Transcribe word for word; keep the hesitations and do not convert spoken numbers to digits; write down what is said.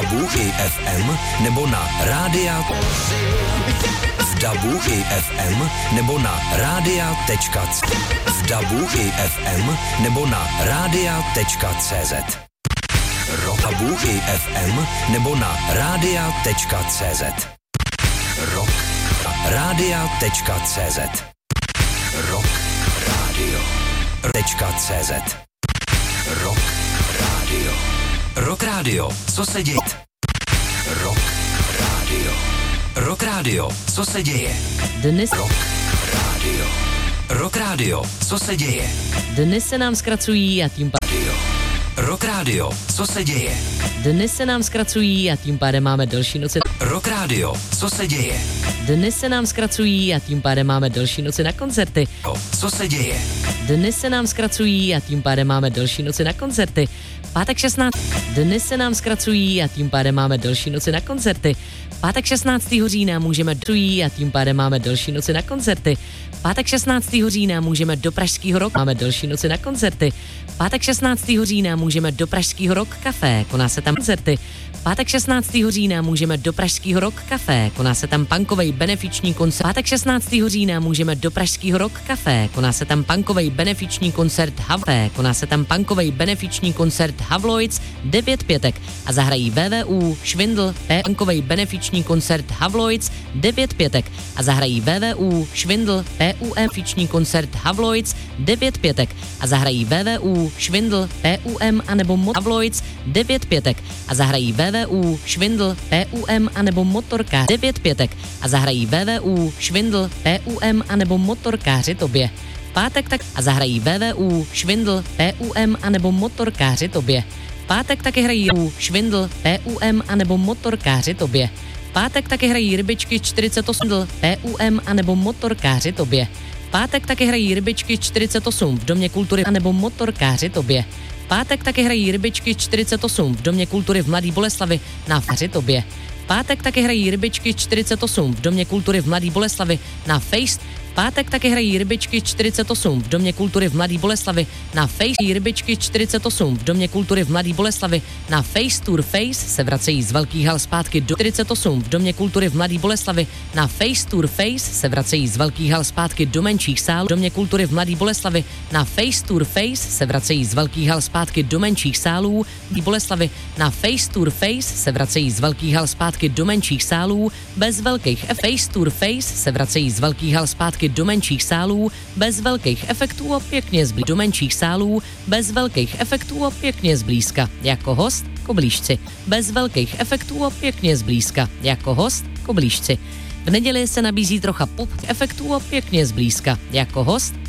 dabu i ef em nebo na rádia v dabu i ef em nebo na rádia tečka cé zet v dabu i ef em nebo na rádia tečka cé zet Rock dabu i ef em nebo na rádia tečka cé zet Rock rádia tečka cé zet Rock rádio tečka cé zet Rock rádio Rock rádio, co se děje? Rock rádio Rock rádio, co se děje? Dnes Rock rádio Rock rádio, co se děje? Dnes se nám zkracují a tím pádem Rock rádio, co se děje? Dnes se nám zkracují a tím pádem máme delší noci. Rock rádio, co se děje? Dnes se nám zkracují a tím pádem máme delší noci na koncerty. Co se děje? Dnes se nám zkracují a tím pádem máme delší noci na koncerty. Pátek šestnáctého Dnes se nám zkracují a tím pádem máme delší noci na koncerty. Pátek šestnáctého října můžeme dojí a tím pádem máme delší noci na koncerty. Pátek šestnáctého října můžeme do Pražského Rock, máme delší noci na koncerty. Pátek šestnáctého října můžeme do Pražského Rock Café, koná se tam koncerty. Pátek šestnáctého října můžeme do Pražského Rock Café, koná se tam punkovej benefiční koncert. Pátek šestnáctého října můžeme do Pražského Rock Café, koná se tam punkovej benefiční koncert Havlé, koná se tam punkovej benefiční koncert Havloids devět pětek a zahrají V V U, Švindl, punkovej benefiční koncert Havloids devět pětek a zahrají V V U, Švindl, P U M benefiční koncert Havloids devět pětek a zahrají V V U, Švindl, P U M anebo Havloids devět pětek a zahrají V V U, Švindl, P U M anebo Motorkář devět pětek a zahrají V V U, Švindl, P U M anebo Motorkáři tobě. V pátek tak a zahrají V V U, Švindl, P U M anebo Motorkáři tobě. V pátek taky hrají Švindl, P U M anebo Motorkáři tobě. V pátek taky hrají Rybičky čtyřicet osm, P U M anebo Motorkáři tobě. V pátek taky hrají Rybičky čtyřicet osm v Domě kultury anebo Motorkáři tobě. V pátek taky hrají Rybičky čtyřicet osm v Domě kultury v Mladý Boleslavi na Faři tobě. V pátek taky hrají Rybičky čtyřicet osm v Domě kultury v Mladý Boleslavi na Face. V pátek taky hrají Rybičky čtyřicet osm v Domě kultury v Mladý Boleslavi na Face. Rybičky čtyřicet osm v Domě kultury v Mladý Boleslavi na Face Tour Face se vracejí z velkých hal zpátky do čtyřicet osm v Domě kultury v Mladý Boleslavi na Face Tour Face se vracejí z velkých hal zpátky do menších sálů. V Domě kultury v Mladý Boleslavi na Face Tour Face se vracejí z velkých hal zpátky do menších sálů. V Boleslavy na Face Tour Face se vracejí z velkých hal zpátky do menších sálů bez velkých Face Tour Face se vracejí z velkých hal zpátky do menších sálů bez velkých efektů a pěkně zblízka. Do menších sálů bez velkých efektů a pěkně zblízka. Jako host koblížci. Bez velkých efektů a pěkně zblízka. Jako host koblížci. V neděli se nabízí trocha pop efektů a pěkně zblízka. Jako host